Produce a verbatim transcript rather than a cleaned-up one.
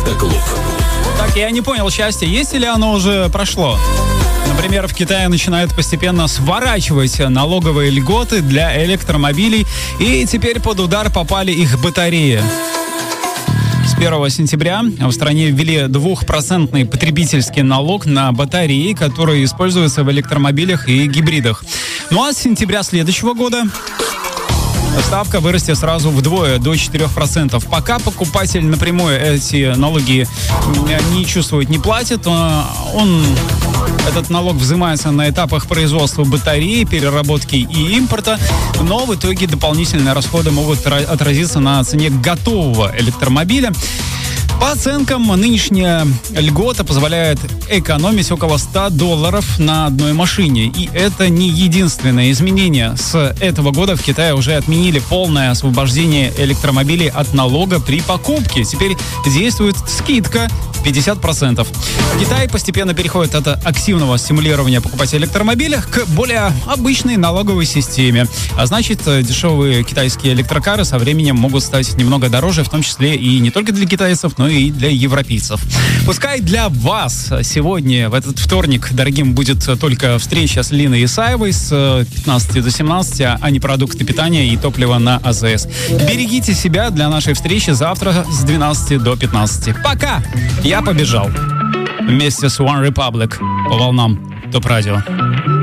Автоклуб. Так, я не понял, счастье есть или оно уже прошло? Например, в Китае начинают постепенно сворачивать налоговые льготы для электромобилей, и теперь под удар попали их батареи. С первого сентября в стране ввели двухпроцентный потребительский налог на батареи, которые используются в электромобилях и гибридах. Ну а с сентября следующего года ставка вырастет сразу вдвое, до четырех процентов. Пока покупатель напрямую эти налоги не чувствует, не платит, он, этот налог взимается на этапах производства батареи, переработки и импорта, но в итоге дополнительные расходы могут отразиться на цене готового электромобиля. По оценкам, нынешняя льгота позволяет экономить около ста долларов на одной машине. И это не единственное изменение. С этого года в Китае уже отменили полное освобождение электромобилей от налога при покупке. Теперь действует скидка пятьдесят процентов. Китай постепенно переходит от активного стимулирования покупателей электромобиля к более обычной налоговой системе. А значит, дешевые китайские электрокары со временем могут стать немного дороже, в том числе и не только для китайцев, но и для европейцев. Пускай для вас сегодня, в этот вторник, дорогим, будет только встреча с Линой Исаевой с пятнадцати до семнадцати, а не продукты питания и топливо на АЗС. Берегите себя для нашей встречи завтра с двенадцати до пятнадцати. Пока! Я побежал. Вместе с One Republic по волнам ТОП Радио.